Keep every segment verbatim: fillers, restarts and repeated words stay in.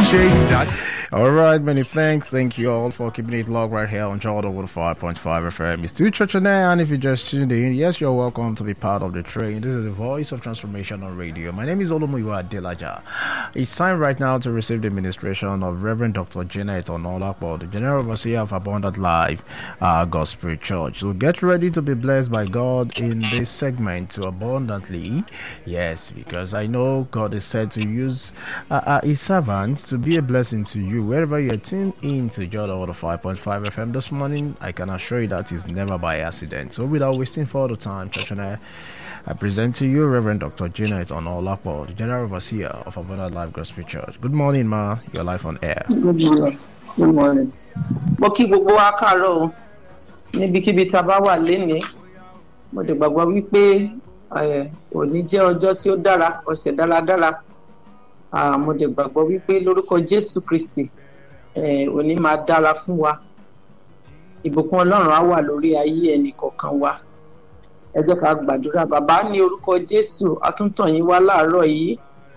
appreciate that. All right, many thanks. Thank you all for keeping it locked right here on Jordan one oh five point five F M. It's still Church and and if you just tuned in, yes, you're welcome to be part of the train. This is the voice of transformation on radio. My name is Olomuyiwa Adelaja. It's time right now to receive the administration of Reverend Doctor Janet Onolapo, the General Overseer of Abundant Life uh, Gospel Church. So get ready to be blessed by God in this segment to abundantly. Yes, because I know God is said to use uh, uh, His servants to be a blessing to you. Wherever you're tuned in to Jordan one oh five point five F M this morning, I can assure you that is never by accident. So without wasting further time, Church and I, I present to you Reverend Doctor Janet Onolapo, the General Overseer of Abundant Life Gospel Church. Good morning, ma. Your life on air. Good morning. Good morning. Mo kí gbogbo wa káàárọ̀ níbikíbi tá a bá wà lénìí. Mo dẹ̀ gbàgbọ́ wípé òní jẹ́ ọjọ́ tí ó dára, ọ̀sẹ̀ dáradára. Mo dẹ̀ gbàgbọ́ wípé lórúkọ Jésù Kristi òní máa dára fún wa. Ìbùkún Ọlọ́run á wà lórí ayé ẹnì kọ̀ọ̀kan wa. Ẹ jẹ́ ká gbàdúrà. Bàbá ní orúkọ Jésù a tún tàn yín wá láàárọ̀ yìí.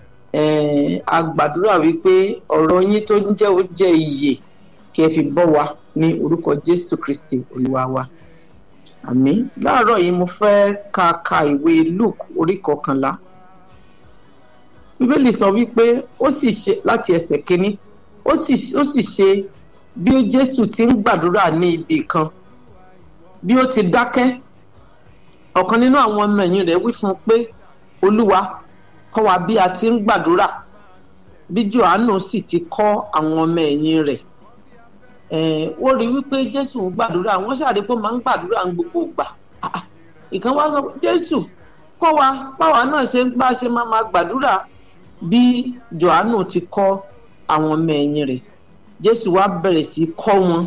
A gbàdúrà wípé ọ̀rọ̀ yín tó ń jẹ́ ó jẹ́ ìyè kí ẹ fi bọ́ wa ní orúkọ Jésù Kristi Olúwa wa. Àmín. Láàárọ̀ yìí mo fẹ́ ka ka ìwé Luke orí kọkànlá. Bíbélì sọ wípé ó sì ṣe láti ẹsẹ̀ kínní ó sì ó sì ṣe bí ó Jésù ti ń gbàdúrà ní ibì kan bí ó ti dákẹ́ ọ̀kan nínú àwọn ọmọ ẹ̀yìn rẹ̀ wí fún un pé Olúwa kọ́ wa bí a ti ń gbàdúrà bí Jòhánù sì ti kọ́ àwọn ọmọ ẹ̀yìn rẹ̀ ó rí wípé Jésù ń gbàdúrà wọ́n ṣàdé pé ó máa ń gbàdúrà ń gbogbo ìgbà ìkan wá sọ Jésù kọ́ wa báwa náà ṣe ń bá ṣe máa máa gbàdúrà bí Jòhánù ti kọ́ àwọn ọmọ ẹ̀yìn rẹ̀. Jésù wá bẹ̀rẹ̀ sí kọ́ wọn.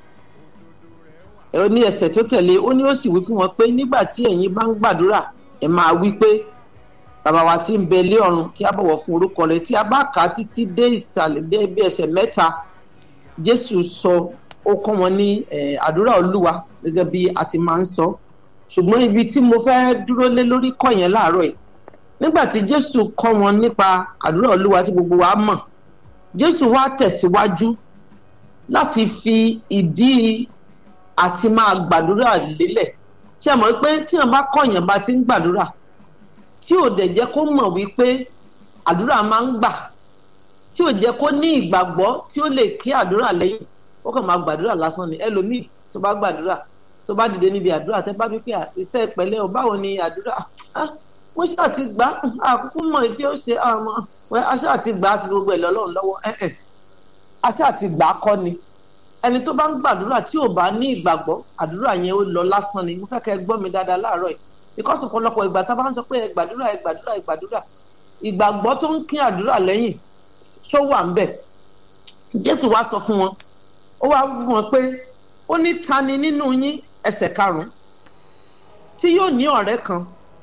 Ó ní ẹsẹ̀ tó tẹ̀lé ó ní ó sì wí fún wọn pé nígbà tí ẹ̀yin bá ń gbàdúrà ẹ máa wí pé bàbá wa tí ń bẹ lé ọ̀run kí a bọ̀wọ̀ fún orúkọ rẹ̀. Tí a bá kà á títí dé ìsàlẹ̀ dé bí ẹsẹ̀ mẹ́ta Jésù sọ ó kọ́ wọn ní àdúrà Olúwa gẹ́gẹ́ bí a ti máa ń sọ. Ṣùgbọ́n ibi tí mo fẹ́ dúró lé lórí kọ́ yẹn láàárọ̀ yìí nígbà tí Jésù kọ́ wọn nípa àdúrà Olúwa tí gbogbo wa mọ̀ Jésù wá tẹ̀síwájú láti fi ìdí àti máa gbàdúrà lélẹ̀. Ṣé ẹ mọ̀ pé tí wọ́n bá kọ̀yàn bá ti ń gbàdúrà tí ò dẹ̀ jẹ́ kó mọ̀ wípé àdúrà máa ń gbà tí ò jẹ́ kó ní ìgbàgbọ́ tí ó lè kí àdúrà lẹ́yìn ó kàn máa gbàdúrà lásán ni. Ẹlòmíì tó bá gbàdúrà tó bá dìde níbi àdúrà tẹ́ bá bí pé àṣìṣe ìpẹ́lẹ́ o báwo ni àdúrà wọ́n ṣáà ti gbà àkókò mọ̀ tí ó ṣe àmọ́ aṣáà ti gbà á ti gbogbo ẹ̀ lọ́lọ́run lọ́wọ́ ẹ̀ẹ́ aṣáà ti gbà á kọ́ ni. Ẹni tó bá ń gbàdúrà tí ò bá ní ìgbàgbọ́ àdúrà yẹn ó lọ lásán ni. Mo fẹ́ kẹ́ ẹ gbọ́ mi dáadáa láàárọ̀ yìí because ọ̀pọ̀lọpọ̀ ìgbà tá a bá ń sọ pé ẹ gbàdúrà ẹ gbàdúrà ẹ gbàdúrà ìgbàgbọ́ tó ń kín àdúrà lẹ́yìn ṣó wà ń bẹ̀. Jésù wá sọ fún wọn ó wá fún wọn pé ó ní ta ni nínú yín ẹsẹ̀ karùn-ún tí yóò ní ọ̀rẹ́ kan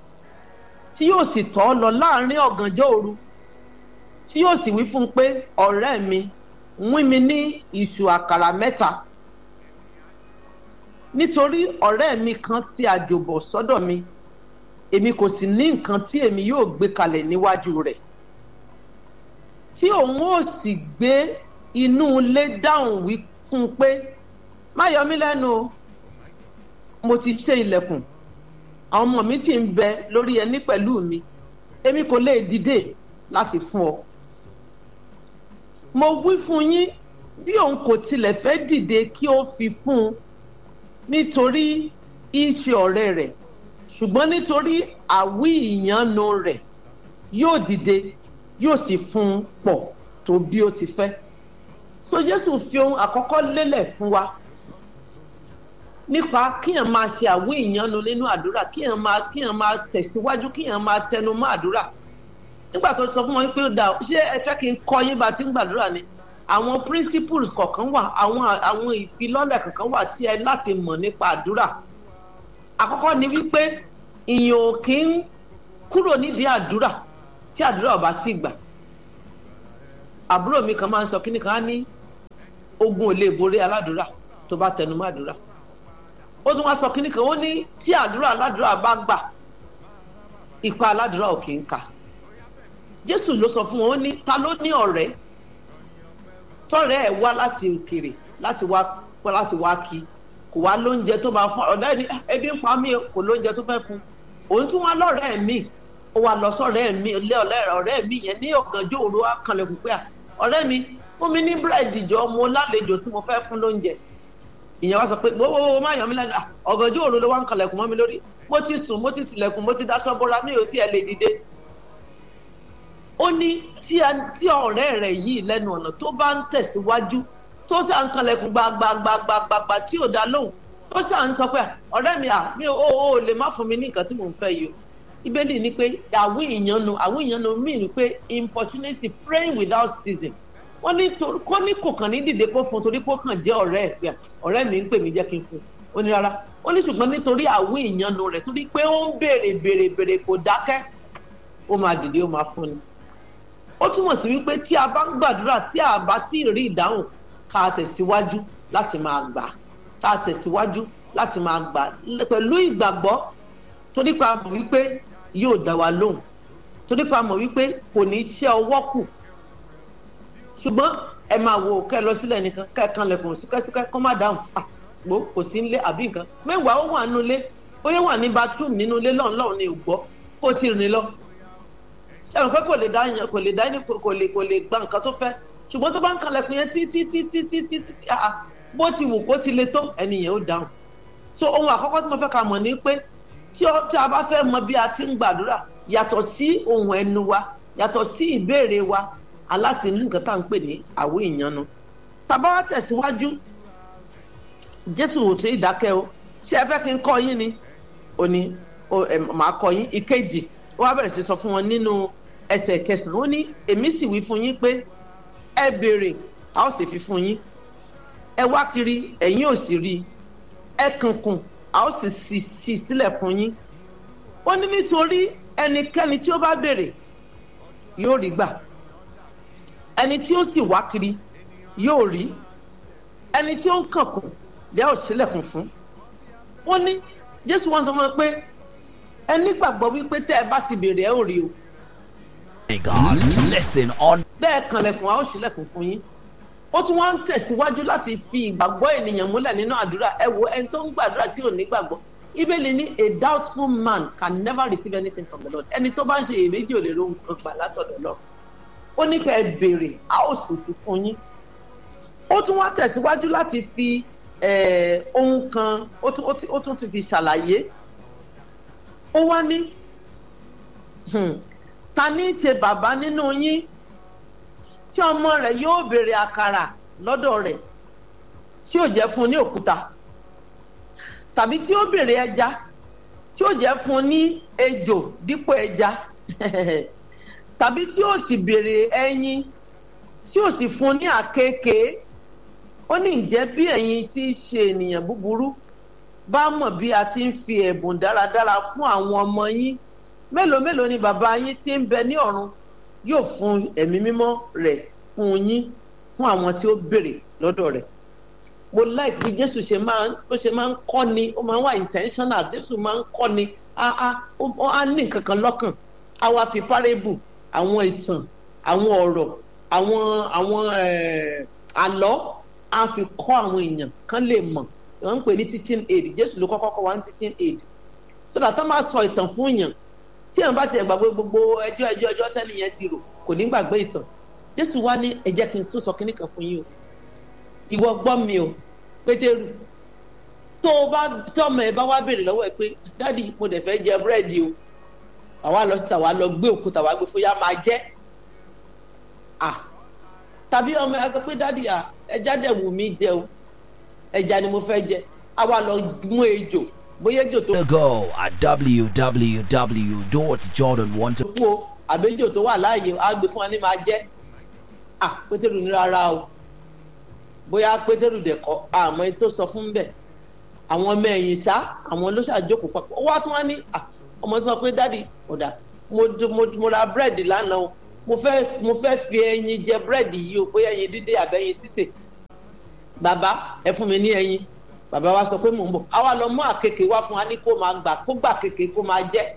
tí yóò sì tọ́ lọ láàrin ọ̀gànjọ́ òru tí yóò sì wí fún un pé ọ̀rẹ́ mi wín mi ní ìṣù àkàrà mẹ́ta nítorí ọ̀rẹ́ mi kan ti àjòbọ̀ sọ́dọ̀ mi èmi kò sì ní nǹkan tí èmi yóò gbé kalẹ̀ níwájú rẹ̀ tí òun ó sì gbé inú ilé dáhùn wí fún un pé má yọ mí lẹ́nu o mo ti ṣe ilẹ̀kùn àwọn ọmọ mi sì ń bẹ lórí ẹní pẹ̀lú mi èmi kò lè dìde láti fún ọ. Mo wí fún yín bí òun kò tilẹ̀ fẹ́ dìde kí ó fi fún un nítorí iṣẹ́ ọ̀rẹ́ rẹ̀ ṣùgbọ́n nítorí àwí ìyanu rẹ̀ yóò dìde yóò sì fún un pọ̀ tó bí ó ti fẹ́. So Jésù fi ohun àkọ́kọ́ lélẹ̀ fún wa nípa kíyàn máa ṣe àwí ìyanu nínú àdúrà kíyàn máa kíyàn máa tẹ̀síwájú kíyàn máa tẹnu mọ́ àdúrà. Nígbà tó sọ fún wọn pé ó dà ṣé ẹ fẹ́ kí n kọ́ yín bá ti ń gbàdúrà ni àwọn principles kọ̀ọ̀kan wà àwọn àwọn ìfilọ́lẹ̀ kọ̀ọ̀kan wà tí ẹ láti mọ̀ nípa àdúrà. Àkọ́kọ́ ni wípé ìyàn ò kí ń kúrò nídìí àdúrà tí àdúrà ò bá ti gbà. Àbúrò mi kan máa ń sọ kíní kan á ní ogun ò lè borí aládùúrà tó bá tẹnu mọ́ àdúrà. Ó tún wá sọ kíní kan ó ní tí àdúrà aládùúrà bá gbà ipa aládùúrà ò kì í kà. Jésù ló sọ fún wọn ó ní ta ló ní ọ̀rẹ́ tọ́rẹ́ ẹ̀ wá láti òkèrè láti wá láti wá kí kò wá lóúnjẹ tó máa fún ọ̀dọ́ ẹni ebi ń pa mí kò lóúnjẹ tó fẹ́ fún òun tún wá lọ́rẹ́ mi ó wá lọ sọ́rẹ́ mi lé ọ̀rẹ́ mi yẹn ní ọ̀gànjọ́ òru wá kanlẹ̀kùn pé ọ̀rẹ́ mi fún mi ní búrẹ́dì jọ mo lálejò tí mo fẹ́ fún lóúnjẹ ìyẹn wá sọ pé wo má yàn mí lẹ́nu ọ̀gànjọ́ òru ló wá ń kanlẹ̀kùn mọ́ mi lórí mo ti sùn mo ti tilẹ̀kùn mo ti dáṣọ bọ́ra mi ò tí ẹ lè dìde. ó ní tí ọ̀rẹ́ rẹ̀ yìí lẹ́nu ọ̀nà tó bá ń tẹ̀síwájú tó sà ń kanlẹ̀kùn gbagbagbagbagbagba tí ò dá lóhùn tó sà ń sọ pé ọ̀rẹ́ mi à mi ò ò lè má fún mi ní nǹkan tí mò ń fẹ́ yìí o Bíbélì ní pé àwí ìyanu àwí ìyanu míì ní pé importunity praying without ceasing wọ́n ní kó ní kò kàn ní dìde kó fún torí kó kàn jẹ́ ọ̀rẹ́ ẹ̀ pé ọ̀rẹ́ mi ń pè mí jẹ́ kí n fún ó ní rárá ó ní ṣùgbọ́n nítorí àwí ìyanu rẹ̀ torí pé ó ń béèrè béèrè béèrè kò dákẹ́ ó máa dìde ó máa fún ni ó túmọ̀ sí wípé tí a bá ń gbàdúrà tí a bá tí ì rí ìdáhùn ká tẹ̀síwájú láti máa gbà ká tẹ̀síwájú láti máa gbà pẹ̀lú ìgbàgbọ́ torí pa mọ̀ wípé yóò dá wa lóhùn torí pa mọ̀ wípé kò ní ṣe ọwọ́ kù ṣùgbọ́n ẹ máa wo kẹ́ lọ sílẹ̀ nìkan kẹ́ẹ̀kan lẹ̀kùn síkẹ́síkẹ́ kó má dáhùn àpò kò sí nílé àbí nǹkan mẹ́wàá ó wà nínú ilé bóyá wà ní bathroom nínú ilé lọ́run lọ́run ni ò gbọ́ kó ti rìn lọ ẹ̀rù pé kò lè dá yẹn kò lè dá yẹn kò lè kò lè gba nǹkan tó fẹ́ ṣùgbọ́n tó bá ń kan lẹ̀kùn yẹn títí títí títí títí bó ti wù kó ti le tó ẹni yẹn ó dáhùn so ohun àkọ́kọ́ tí mo fẹ́ ká mọ̀ ni pé tí a bá fẹ́ mọ bí a ti ń gbàdúrà yàtọ̀ sí ohun ẹnu wa yàtọ̀ sí ìbéèrè wa aláti ní nǹkan tá à ń pè ní àwí ìyanu tàbá wá tẹ̀síwájú Jésù ò tó ìdákẹ́ o ṣé ẹ fẹ́ kí n kọ́ yín ni ò ní màá kọ́ yín ìkejì ó wá bẹ̀rẹ̀ sí sọ fún wọn nínú ẹsẹ̀ kẹsàn-án ó ní èmi sì wí fún yín pé ẹ béèrè a ó sì fi fún yín ẹ wá kiri ẹ̀yin ò sì rí ẹ kànkùn a ó sì ṣí sílẹ̀ fún yín ó ní nítorí ẹnikẹ́ni tí ó bá béèrè yóò rí gbà ẹni tí ó sì wá kiri yóò rí ẹni tí ó ń kànkùn lẹ́ ò sílẹ̀kùn fún wọ́n ní Jésù wọ́n sọ fún wọn pé ẹni gbàgbọ́ wípé tẹ́ ẹ bá ti béèrè ẹ ò rí o. bẹ́ẹ̀ kanlẹ̀kùn a ó sílẹ̀kùn fún yín ó tún wá ń tẹ̀síwájú láti fi ìgbàgbọ́ ènìyàn múlẹ̀ nínú àdúrà ẹ wo ẹni tó ń gbàdúrà tí ò ní gbàgbọ́ Bíbélì ní a doubtful man can never receive anything from the Lord ẹni tó bá ń ṣe èméjì ò lè ro nǹkan gbà látọ̀dọ̀ lọ ó ní kẹ́ ẹ béèrè a ó sì fi fún yín ó tún wá tẹ̀síwájú láti fi ohun kan ó tún ti fi ṣàlàyé ó wá ní ta ní í ṣe bàbá nínú yín tí ọmọ rẹ̀ yóò béèrè àkàrà lọ́dọ̀ rẹ̀ tí yóò jẹ́ fún ní òkúta tàbí tí yóò béèrè ẹja tí yóò jẹ́ fún ní ejò dípò ẹja tàbí tí yóò sì béèrè ẹyin tí yóò sì fún ní àkekèé ó ní ǹjẹ́ bí ẹ̀yin tí í ṣe ènìyàn búburú bá mọ̀ bí a ti ń fi ẹ̀bùn dáradára fún àwọn ọmọ yín mélòó mélòó ni bàbá yín tí ń bẹ ní ọ̀run yóò fún ẹ̀mí mímọ́ rẹ̀ fún yín fún àwọn tí ó béèrè lọ́dọ̀ rẹ̀. mo like bí Jésù ṣe máa ń bó ṣe máa ń kọ́ ni ó máa ń wà intentional Jésù máa ń kọ́ ni á á á ní nǹkan kan lọ́kàn á wá fi parable àwọn ìtàn àwọn ọ̀rọ̀ àwọn àwọn àlọ́ á fi kọ́ àwọn èèyàn kan lè mọ̀ wọ́n ń pè ní teaching aid Jésù ló kọ́kọ́ kọ́ wá ní teaching aid so that wọ́n máa sọ ìtàn fún yàn tí èèyàn bá ti gbàgbé gbogbo ẹjọ́ ẹjọ́ ẹjọ́ tẹ́lẹ̀ yẹn ti rò kò ní gbàgbé ìtàn Jésù wá ní ẹ jẹ́ kí n tún sọ kíní kan fún yín o ìwọ gbọ́ mi o Pétérù tó o bá tọ́mọ ẹ bá wá béèrè lọ́wọ́ ẹ pé dádì mo dẹ̀ fẹ́ jẹ búrẹ́dì o àwa lọ síta wàá lọ gbé òkúta wàá gbé fóyá máa jẹ́ à tàbí ọmọ ẹ sọ pé dádì à ẹja dẹ̀ wù mí jẹ o ẹja ni mo fẹ́ jẹ àwa lọ mú ejò bóyá ejò tó. go at w w w dot jordan one two. kú àbẹ́jò tó wà láàyè á gbé fún wa ní máa jẹ́ à Pétérù ní rárá o bóyá Pétérù dẹ̀ kọ́ àmọ́ tó sọ fún bẹ́ẹ̀ àwọn ọmọ ẹ̀yìn sá àwọn ló ṣàjókòó papọ̀ ó wá tún wá ní ọmọ sọ pé dádì ọ̀dà mo ra búrẹ́dì lánàá o mo fẹ́ mo fẹ́ fi ẹyin jẹ búrẹ́dì yìí o bóyá ẹyin dídé àbẹ́yin sísè bàbá ẹ fún mi ní ẹyin bàbá wa sọ pé mò ń bọ̀ àwa lọ mú àkekèé wá fún wa ní kó máa gbà kó gbà àkekèé kó máa jẹ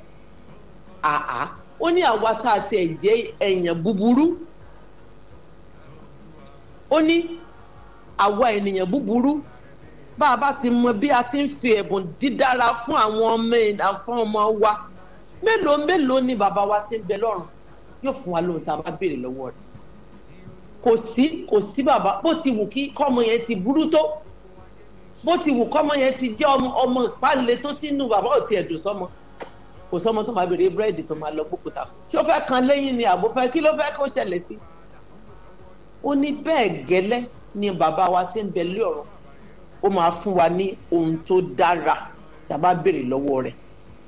àá ó ní àwa tá a tiẹ̀ jẹ́ èèyàn búburú ó ní àwa ènìyàn búburú bá a bá ti mọ bí a ti ń fi ẹ̀bùn dídára fún àwọn ọmọ fún ọmọ wa mélòó mélòó ni bàbá wa ti ń bẹ lọ́run yóò fún wa lóhun tá a bá béèrè lọ́wọ́ rẹ̀. kò sí kò sí bàbá bó ti wù kí kọ́mọ yẹn ti burú tó bó ti wù kọ́mọ yẹn ti jẹ́ ọmọ ìpàlẹ̀ tó ti nù bàbá ò ti ẹ̀dùn sọ́mọ kò sọ́mọ tó máa béèrè búrẹ́dì tó máa lọ gbókùtà fún ṣé ó fẹ́ kan lẹ́yìn ni àbó fẹ́ kí ló fẹ́ kó ṣẹlẹ̀ sí. ó ní bẹ́ẹ̀ gẹ́lẹ́ ni bàbá wa ti ń bẹ lé ọ̀run ó máa fún wa ní ohun tó dára tí a bá béèrè lọ́wọ́ rẹ̀.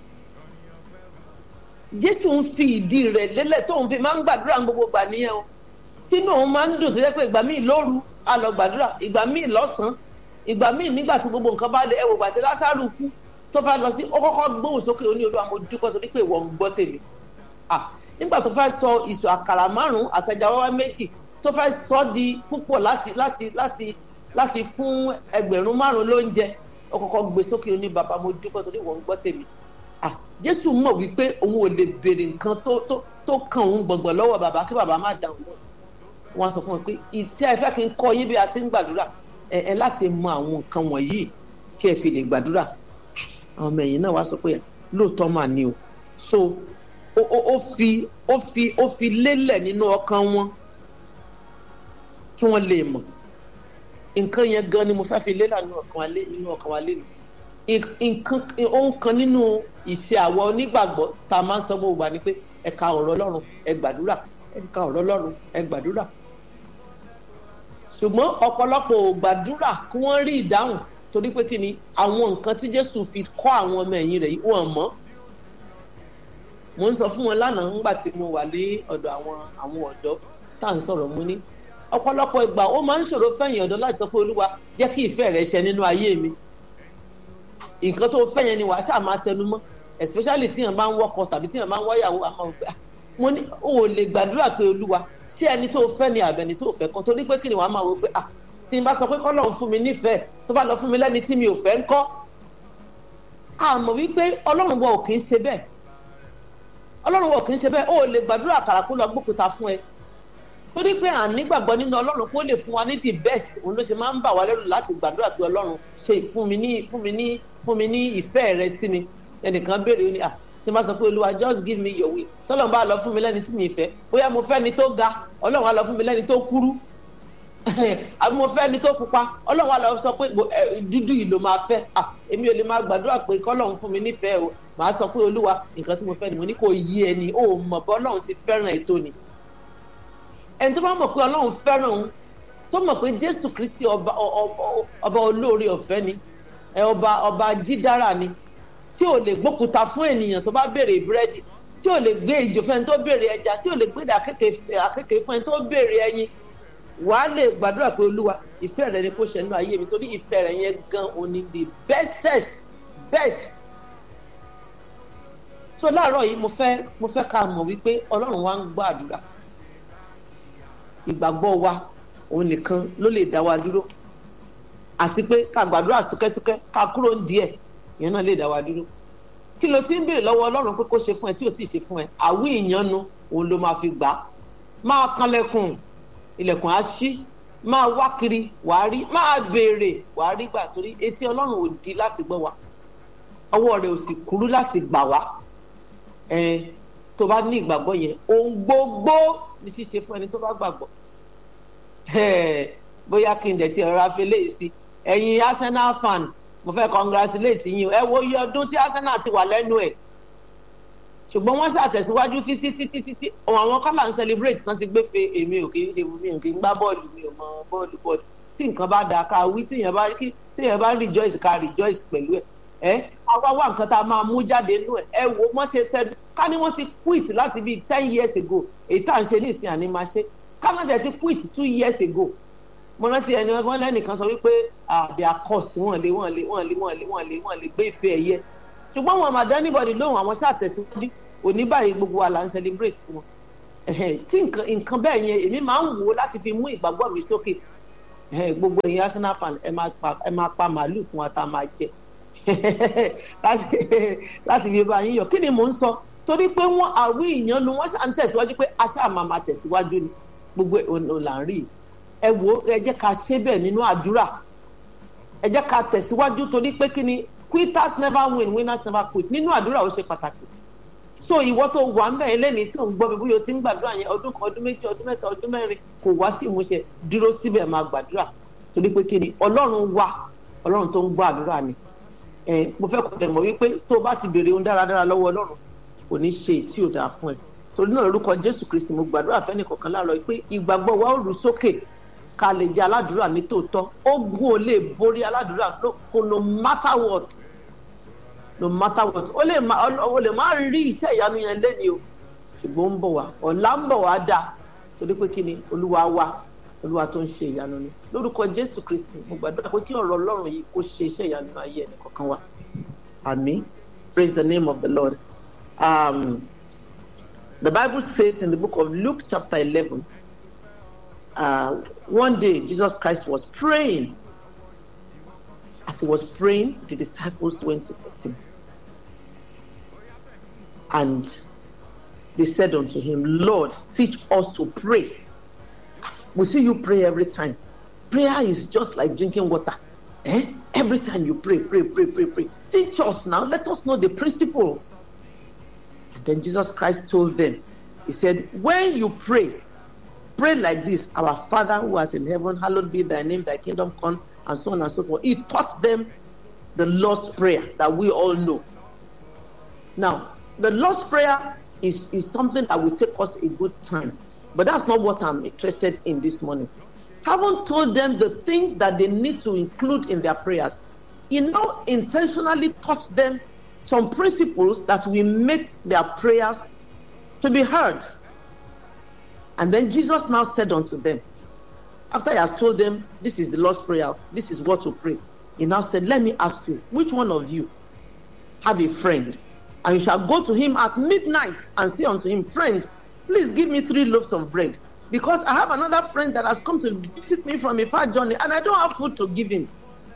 Jésù ń fi ìdí rẹ̀ lélẹ̀ tóun fi máa ń gbàdúrà gbogbo gbà nìyẹn o tínú òun máa ń dùn tó jẹ́ pé ìgbà míì lóru á lọ gbàdúrà ìgbà míì lọ́sàn-án ìgbà míì nígbà tí gbogbo nǹkan bá dé ẹwò gbà tí Lásárù kú tó fẹ́ lọ sí ó kọ́kọ́ gbóhùn sókè ó ní Olúwa mo dúpẹ́ torí pé ìwọ ń gbọ́ tèmi. nígbà tó fẹ́ sọ ìṣù àkàrà márùn-ún àtẹja wáwá méjì tó fẹ́ sọ di púpọ̀ láti láti láti láti fún ẹgbẹ̀rún márùn-ún lóúnjẹ ó kọ́kọ́ gbé sókè ó ní bàbá mo dúpẹ́ torí ìwọ ń gbọ́ tèmi. Jésù mọ̀ wípé òun ò lè béèrè nǹkan tó tó tó kàn òun gbọ̀ngbọ̀n lọ́wọ́ bàbá kí bàbá má dáhùn lọ. Wọ́n sọ fún wọn pé ìtí ẹ fẹ́ kí n kọ́ yín bí a ti ń gbàdúrà ẹ ẹ láti mọ àwọn nǹkan wọ̀nyí kí ẹ fi lè gbàdúrà. Àwọn ọmọ ẹ̀yìn náà wá sọ pé lóòótọ́ mà ní o so ó ó ó fi ó fi ó fi lélẹ̀ nínú ọkàn wọn kí wọ́n lè mọ̀ nǹkan yẹn gan ni mo fẹ́ fi lélẹ̀ nínú ọkàn wa lé nínú ọkàn wa lé nù. Nǹkan ohun kan nínú ìṣe àwọn onígbàgbọ́ tá a máa ń sọ gbogbo wa ni pé ẹ ka ọ̀rọ̀ Ọlọ́run ẹ gbàdúrà ẹ ka ọ̀rọ̀ Ọlọ́run ẹ gbàdúrà ṣùgbọ́n ọ̀pọ̀lọpọ̀ ò gbàdúrà kí wọ́n rí ìdáhùn torí pé kí ni àwọn nǹkan tí Jésù fi kọ́ àwọn ọmọ ẹ̀yìn rẹ̀ yìí wọ́n mọ̀. Mo ń sọ fún wọn lánàá nígbà tí mo wà ní ọ̀dọ̀ àwọn àwọn ọ̀dọ́ tá à ń sọ̀rọ̀ mú ní ọ̀pọ̀lọpọ̀ ìgbà ó máa ń ṣòro fẹ̀yìn ọ̀dọ́ láti sọ pé Olúwa jẹ́ kí ìfẹ́ rẹ ṣẹ nínú ayé mi. Nǹkan tó fẹ́ yẹn ni wàá ṣáà máa tẹnu mọ́ especially tíyàn bá ń wọ́kọ tàbí tíyàn bá ń wáyàwó àmọ́ òpè mo ní o ò lè gbàdúrà pé Olúwa ṣé ẹni tó fẹ́ ni àbẹ̀ni tó fẹ́ kan torí pé kí ni wàá máa wò pé ah tí n bá sọ pé kọ́lọ́run fún mi nífẹ̀ẹ́ tó bá lọ fún mi lẹ́ni tí mi ò fẹ́ ń kọ́. àmọ́ wípé Ọlọ́run wọ ò kì í ṣe bẹ́ẹ̀ Ọlọ́run wọ ò kì í ṣe bẹ́ẹ̀ o ò lè gbàdúrà àkàrà kó lọ gbókúta fún ẹ torí pé à ń nígbàgbọ́ nínú Ọlọ́run kó lè fún wa ní the best òun ló ṣe máa ń bà wá lẹ́rù láti gbàdúrà pé Ọlọ́run ṣe fún mi ní fún mi ní fún mi ní ìfẹ́ rẹ sí mi. Ẹnìkan béèrè ó ní à tí n bá sọ pé Olúwa just give me your will tọ́lọ́run bá lọ fún mi lẹ́ni tí mi fẹ́ bóyá mo fẹ́ ni tó ga Ọlọ́run á lọ fún mi lẹ́ni tó kúrú àbí mo fẹ́ ni tó pupa Ọlọ́run á lọ sọ pé dúdú yìí ló máa fẹ́ à èmi ò lè máa gbàdúrà pé kọ́lọ́run fún mi nífẹ̀ẹ́ o màá sọ pé Olúwa nǹkan tí mo fẹ́ ni mo ní kò yí ẹni ó mọ̀ bọ́ Ọlọ́run ti fẹ́ràn ètò ni. Ẹni tó bá mọ̀ pé Ọlọ́run fẹ́ràn òun tó mọ̀ pé Jésù Kristi ọba ọba olóore ọ̀fẹ́ ni ọba ọba jídára ni tí ò lè gbókúta fún ènìyàn tó bá béèrè búrẹ́dì tí ò lè gbé ìjò fẹ́ni tó béèrè ẹja tí ò lè gbé àkékè fún ẹni tó béèrè ẹyin wàá lè gbàdúrà pé Olúwa ìfẹ́ rẹ ni kó ṣẹ nínú ayé mi torí ìfẹ́ rẹ yẹn gan òní the bestest best. So láàárọ̀ yìí mo fẹ́ mo fẹ́ ká mọ̀ wípé Ọlọ́run wa ń gbọ́ àdúrà ìgbàgbọ́ wa òun nìkan ló lè dá wa dúró àti pé ká gbàdúrà súkẹ́súkẹ́ ká kúrò díẹ̀ ìyẹn náà lè dá wa dúró. Kí ló ti ń béèrè lọ́wọ́ Ọlọ́run pé kó ṣe fún ẹ tí ò tí ì ṣe fún ẹ àwí ìyanu òun ló máa fi gbà á. Máa kanlẹ̀kùn ilẹ̀kùn á ṣí máa wá kiri wàá rí máa béèrè wàá rí gbà torí etí Ọlọ́run ò di láti gbọ́ wa ọwọ́ rẹ̀ ò sì kúrú láti gbà wá. ẹ tó bá ní ìgbàgbọ́ yẹn ohun gbogbo ní ṣíṣe fún ẹni tó bá gbàgbọ́. Bóyá kí n dẹ̀ ti ọ̀rọ̀ afẹ́lẹ́ sí ẹ̀yin Arsenal fan mo fẹ́ congratulate yín ẹ wo iye ọdún tí Arsenal ti wà lẹ́nu ẹ̀ ṣùgbọ́n wọ́n ṣàtẹ̀síwájú títí títí títí àwọn kọ́là ń celebrate tán ti gbé fe èmi ò kì í ṣe mi ò kì í gbá bọ́ọ̀lù mi ò mọ bọ́ọ̀lù bọ́ọ̀lù tí nǹkan bá dáa ká wí tíyẹn bá kí tíyẹn bá rejoice ká rejoice pẹ̀lú ẹ̀ ẹ́ àwa wá nǹkan tá a máa mú jáde nínú ẹ̀ ẹ wo wọ́n ṣe tẹ́ ká ní wọ́n ti quit láti bíi ten years ago èyí tá à ń ṣe ní ìsìn àní máa ṣe ká náà ṣe ti quit two years ago mo rántí ẹni wọn lẹ́nìkan sọ wípé their cost wọ́n lè wọ́n lè wọ́n lè wọ́n lè wọ́n lè wọ́n lè gbé ìfẹ́ ẹ̀yẹ ṣùgbọ́n wọn àmàdá anybody lóhùn àwọn ṣàtẹ̀síwájú òní báyìí gbogbo wa là ń celebrate wọn tí nǹkan bẹ́ẹ̀ yẹn èmi máa ń wò ó láti fi mú ìgbàgbọ́ mi sókè gbogbo ẹ̀yin Arsenal fan ẹ máa pa màálù fún wa tá a máa jẹ láti fi bá yín yọ kí ni mò ń sọ torí pé wọ́n àwí ìyanu wọ́n ṣà ń tẹ̀síwájú pé aṣá máa máa tẹ̀síwájú ni gbogbo òun là ń rí ẹ wo ẹ jẹ́ ká ṣe bẹ́ẹ̀ nínú àdúrà ẹ jẹ́ ká tẹ̀síwájú torí pé kí ni quitters never win winners never quit nínú àdúrà ó ṣe pàtàkì. So ìwọ tó wà ń bẹ̀ ẹlẹ́ni tó ń gbọ́ mi bóyá o ti ń gbàdúrà yẹn ọdún kan ọdún méjì ọdún mẹ́ta ọdún mẹ́rin kò wá sí ìmúṣẹ dúró síbẹ̀ máa gbàdúrà torí pé kí ni ọlọ́run wà ọlọ́run tó ń gbọ́ àdúrà ni. ẹ mo fẹ́ kọ́ tẹ̀ mọ́ wípé tó o bá ti béèrè ohun dáradára lọ́wọ́ ọlọ́run kò ní ṣe tí ò dáa fún ẹ torí náà lórúkọ Jésù Kristi mo gbàdúrà fẹ́ni kọ̀ọ̀kan láàárọ̀ pé ìgbàgbọ́ wa ó rú sókè ká lè jẹ́ aládùúrà ní tòótọ́ ogun ò lè borí aládùúrà kò no matter what no matter what ó lè má ó lè má rí iṣẹ́ ìyanu yẹn lẹ́ni o ṣùgbọ́n ń bọ̀ wá ọ̀la ń bọ̀ wá dáa torí pé kí ni olúwa wa olúwa tó ń ṣe ìyanu ni lórúkọ Jésù Kristi mo gbàdúrà pé kí ọ̀rọ̀ ọlọ́run yìí kó ṣe iṣẹ́ ìyanu ayé ẹnì kọ̀ọ̀kan wa àmín. Praise the name of the Lord. Um, the Bible says in the book of Luke chapter eleven, uh, one day Jesus Christ was praying. As he was praying, the disciples went to him. And they said unto him, Lord, teach us to pray. We see you pray every time. Prayer is just like drinking water. Eh? Every time you pray, pray, pray, pray, pray. Teach us now. Let us know the principles. And then Jesus Christ told them, he said, when you pray, pray like this. Our Father who art in heaven, hallowed be thy name, thy kingdom come, and so on and so forth. He taught them the Lord's Prayer that we all know. Now, the Lord's Prayer is, is something that will take us a good time. But that's not what I'm interested in this morning. Haven't told them the things that they need to include in their prayers. He now intentionally taught them some principles that will make their prayers to be heard. And then Jesus now said unto them, after he has told them, this is the Lord's Prayer, this is what to pray, he now said, let me ask you, which one of you have a friend, and you shall go to him at midnight and say unto him, friend, please give me three loaves of bread, because I have another friend that has come to visit me from a far journey, and I don't have food to give him.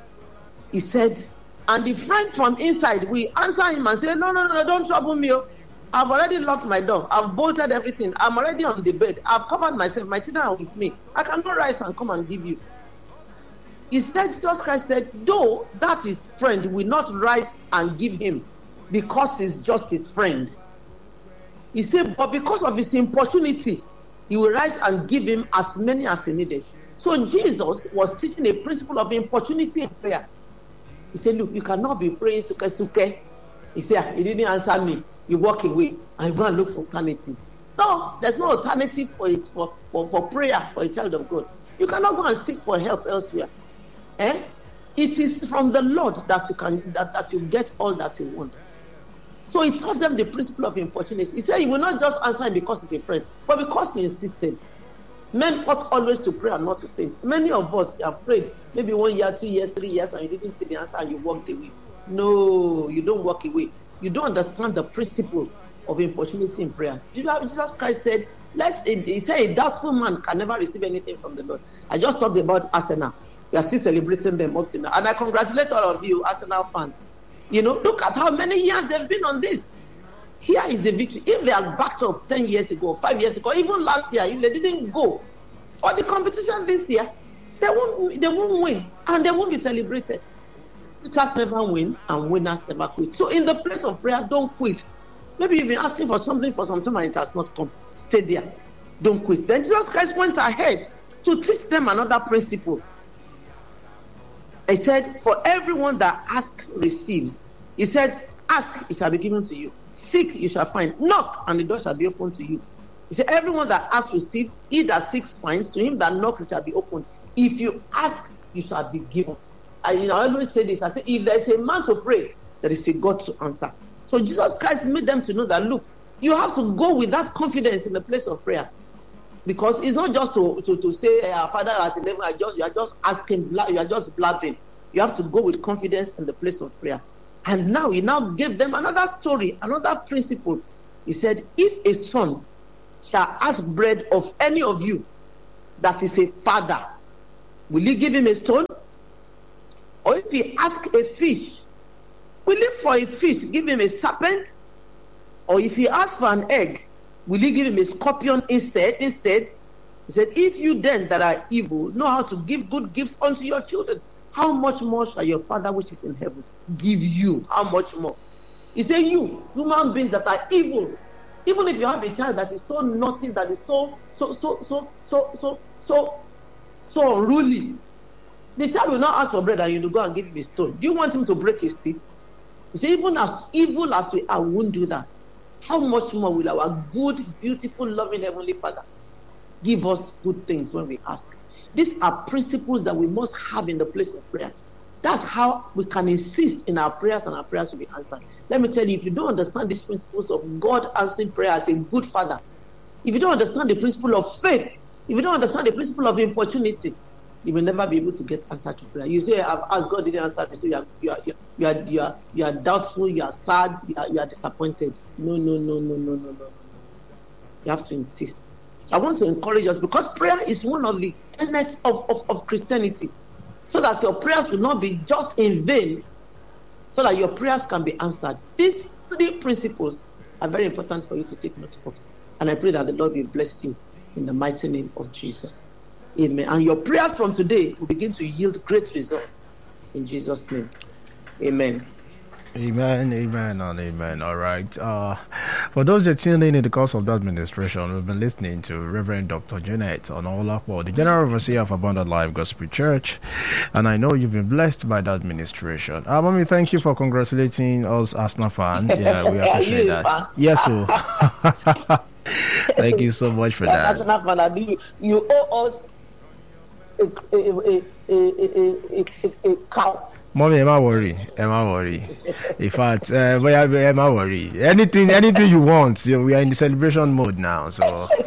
He said, and the friend from inside will answer him and say, no, no, no, don't trouble me. I've already locked my door. I've bolted everything. I'm already on the bed. I've covered myself. My children are with me. I cannot rise and come and give you. He said, Jesus Christ said, though that his friend will not rise and give him because he's just his friend. He said, but because of his importunity, he will rise and give him as many as he needed. So Jesus was teaching a principle of importunity in prayer. He said, look, you cannot be praying suke suke. He said, he didn't answer me. You walk away and you go and look for alternative. No, there's no alternative for it for, for, for prayer for a child of God. You cannot go and seek for help elsewhere. Eh? It is from the Lord that you can that, that you get all that you want. So he taught them the principle of importunity. He said he will not just answer him because he's a friend, but because he insisted. Men ought always to pray and not to faint. Many of us have prayed maybe one year, two years, three years, and you didn't see the answer and you walked away. No, you don't walk away. You don't understand the principle of importunity in prayer. Jesus Christ said, let's, he said a doubtful man can never receive anything from the Lord. I just talked about Arsenal. We are still celebrating them up to now. And I congratulate all of you, Arsenal fans. You know, look at how many years they've been on this. Here is the victory. If they are backed up ten years ago, five years ago, even last year, if they didn't go for the competition this year, they won't, they won't win and they won't be celebrated. Winners never win and winners never quit. So in the place of prayer, don't quit. Maybe you've been asking for something for some time and it has not come. Stay there. Don't quit. Then Jesus Christ went ahead to teach them another principle. He said, for everyone that asks, receives. He said, ask, it shall be given to you. Seek, you shall find. Knock, and the door shall be opened to you. He said, everyone that asks receives. He that seeks finds. To him that knocks, it shall be opened. If you ask, you shall be given. I, you know, I always say this. I say, if there is a man to pray, there is a God to answer. So Jesus Christ made them to know that, look, you have to go with that confidence in the place of prayer. Because it's not just to, to, to say, hey, our Father at eleven, I just, you are just asking, you are just blabbing. You have to go with confidence in the place of prayer. And now he now gave them another story, another principle. He said, if a son shall ask bread of any of you that is a father, will he give him a stone? Or if he ask a fish, will he for a fish give him a serpent? Or if he asks for an egg, will he give him a scorpion instead? Instead, He said, if you then that are evil know how to give good gifts unto your children, how much more shall your Father which is in heaven give you? How much more? He said, you, human beings that are evil, even if you have a child that is so naughty, that is so, so, so, so, so, so, so, so unruly, the child will not ask for bread and you will go and give him a stone. Do you want him to break his teeth? He said, even as evil as we are, we won't do that. How much more will our good, beautiful, loving Heavenly Father give us good things when we ask? These are principles that we must have in the place of prayer. That's how we can insist in our prayers and our prayers will be answered. Let me tell you, if you don't understand these principles of God answering prayer as a good father, if you don't understand the principle of faith, if you don't understand the principle of importunity, you will never be able to get answer to prayer. You say, I've asked, God didn't answer me, so you are, you are, you are, you are, you are doubtful, you are sad, you are, you are disappointed. No, no, no, no, no, no, no. You have to insist. So I want to encourage us, because prayer is one of the tenets of, of, of Christianity, so that your prayers will not be just in vain, so that your prayers can be answered. These three principles are very important for you to take note of. And I pray that the Lord will bless you in the mighty name of Jesus. Amen. And your prayers from today will begin to yield great results in Jesus' name. Amen. Amen, amen, and amen. All right. Uh, for those that tuned in in the course of the administration, we've been listening to Reverend Doctor Janet Onolapo, the General Overseer of Abundant Life Gospel Church, and I know you've been blessed by the administration. Uh, Mommy, thank you for congratulating us, Arsenal fan. Yeah, we appreciate that. Fan? Yes, sir. Thank you so much for that. Arsenal fan, you, you owe us a, a, a, a, a, a, a cow. Mommy, am I worry? Am I worry? In fact, uh, but am I worry? Anything, anything you want. You know, we are in the celebration mode now, so.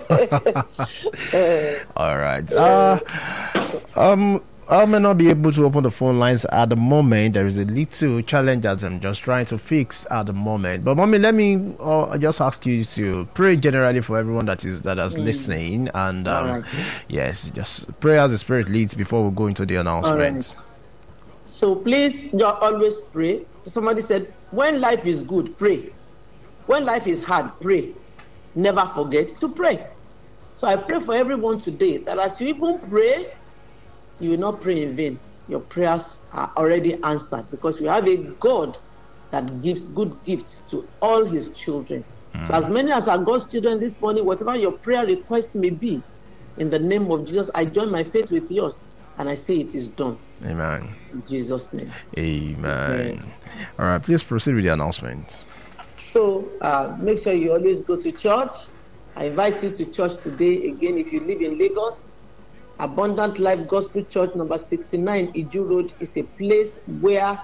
All right. Uh, um, I may not be able to open the phone lines at the moment. There is a little challenge that I'm just trying to fix at the moment. But Mommy, let me uh, just ask you to pray generally for everyone that is that is mm. listening, and um, right. yes, just pray as the Spirit leads before we go into the announcement. So please always pray. Somebody said, when life is good, pray. When life is hard, pray. Never forget to pray. So I pray for everyone today that as you even pray, you will not pray in vain. Your prayers are already answered, because we have a God that gives good gifts to all his children. Mm. So as many as are God's children this morning, whatever your prayer request may be, in the name of Jesus, I join my faith with yours, and I say it is done. Amen. In Jesus' name. Amen. Amen. All right, please proceed with the announcement. So uh, make sure you always go to church. I invite you to church today. Again, if you live in Lagos, Abundant Life Gospel Church, number sixty-nine, Iju Road, is a place where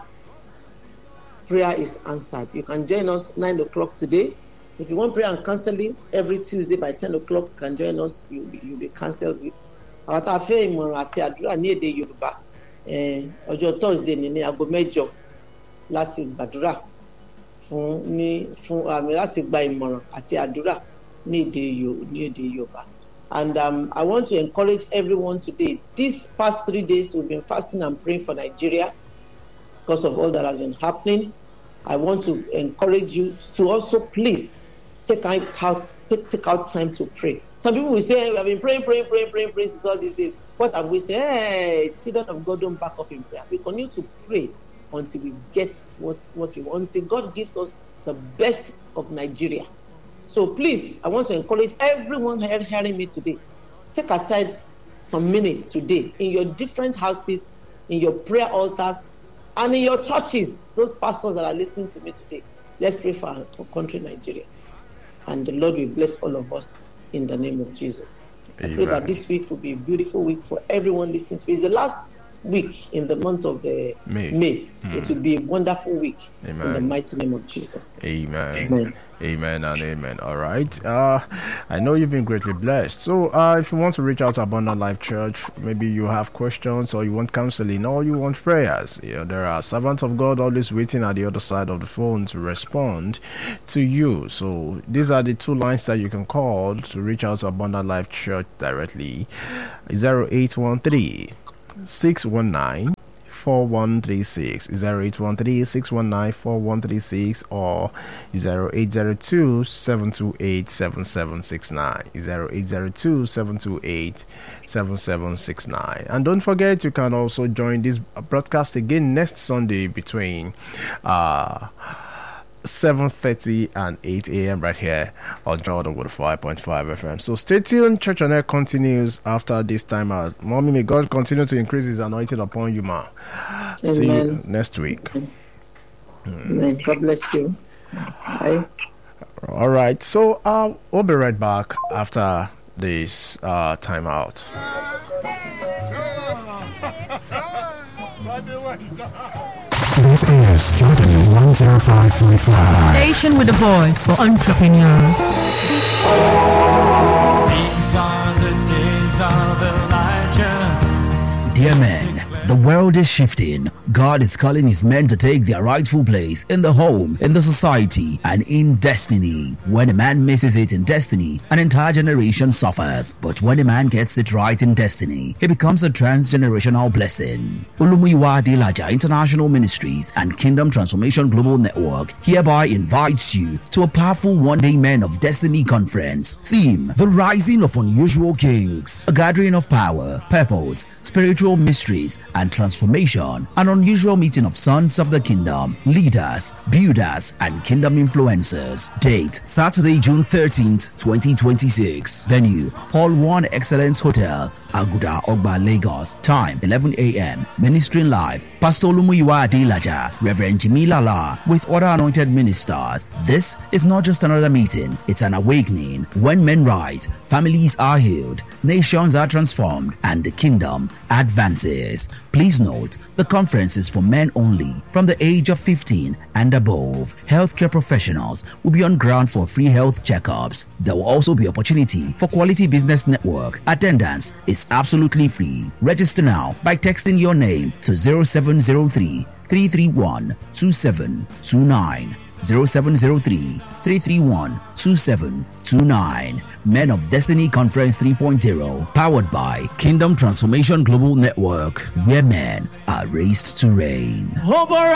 prayer is answered. You can join us nine o'clock today. If you want prayer and counseling, every Tuesday by ten o'clock, you can join us. You'll be, you'll be counseled with. Àwọn tá a fẹ́ ìmọ̀ràn àti àdúrà ní èdè Yorùbá, ọjọ́ Thursday ní ní aago mẹ́jọ láti gbàdúrà fún ní fún àmì láti gba ìmọ̀ràn àti àdúrà ní èdè ní èdè Yorùbá. And um, I want to encourage everyone today. These past three days we've been fasting and praying for Nigeria because of all that has been happening. I want to encourage you to also please take out take out time to pray. Some people will say, hey, we have been praying, praying, praying, praying, praying since all these days. What have we said? Hey, children of God, don't back off in prayer. We continue to pray until we get what, what we want, until God gives us the best of Nigeria. So please, I want to encourage everyone hearing me today. Take aside some minutes today in your different houses, in your prayer altars, and in your churches. Those pastors that are listening to me today, let's pray for our for country, Nigeria. And the Lord will bless all of us in the name of Jesus. Amen. I pray that this week will be a beautiful week for everyone listening to me. It's the last week in the month of the May. May. Mm. It will be a wonderful week. Amen. In the mighty name of Jesus. Amen. Amen. Amen and amen. All right. Uh, I know you've been greatly blessed. So uh, if you want to reach out to Abundant Life Church, maybe you have questions or you want counseling or you want prayers, you know, there are servants of God always waiting at the other side of the phone to respond to you. So these are the two lines that you can call to reach out to Abundant Life Church directly. zero eight one three, six one nine, four one three six, zero eight one three, six one nine, four one three six, or zero eight zero two, seven two eight, seven seven six nine, zero eight zero two, seven two eight, seven seven six nine. And don't forget, you can also join this broadcast again next Sunday between uh seven thirty and eight a.m. right here on Jordan with five point five F M. So stay tuned. Church on Air continues after this time out. Mommy, may God continue to increase his anointing upon you, ma. Amen. See you next week. Amen. God bless you. Bye. All right. So uh, we'll be right back after this uh, time out. This is Jordan one oh five point five. Station with the voice for entrepreneurs. These are the days of Elijah. Dear men, the world is shifting. God is calling his men to take their rightful place in the home, in the society, and in destiny. When a man misses it in destiny, an entire generation suffers. But when a man gets it right in destiny, he becomes a transgenerational blessing. Olumuyiwa Adelaja International Ministries and Kingdom Transformation Global Network hereby invites you to a powerful one-day Men of Destiny conference. Theme: The Rising of Unusual Kings. A gathering of power, purpose, spiritual mysteries, and transformation. An unusual meeting of sons of the kingdom, leaders, builders, and kingdom influencers. Date: Saturday, June thirteenth, twenty twenty-six. Venue: Hall one Excellence Hotel, Aguda, Ogba, Lagos. Time: eleven a.m. Ministering live: Pastor Olumuyiwa Adelaja, Reverend Jimmy Lala, with other anointed ministers. This is not just another meeting, it's an awakening. When men rise, families are healed, nations are transformed, and the kingdom advances. Please note, the conference is for men only from the age of fifteen and above. Healthcare professionals will be on ground for free health checkups. There will also be opportunity for quality business network. Attendance is absolutely free. Register now by texting your name to zero seven zero three, three three one, two seven two nine. zero seven zero three, three three one, two seven two nine. Men of Destiny Conference three point oh, powered by Kingdom Transformation Global Network, where men are raised to reign.